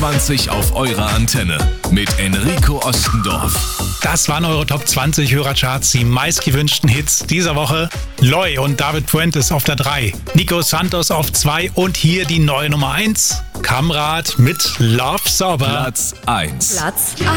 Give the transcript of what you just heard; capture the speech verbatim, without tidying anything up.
zwanzig auf eurer Antenne mit Enrico Ostendorf. Das waren eure Top zwanzig Hörercharts, die meistgewünschten Hits dieser Woche. Loy und David Fuentes auf der drei, Nico Santos auf zwei und hier die neue Nummer eins, Kamrat mit Love Sauber. Platz eins. Platz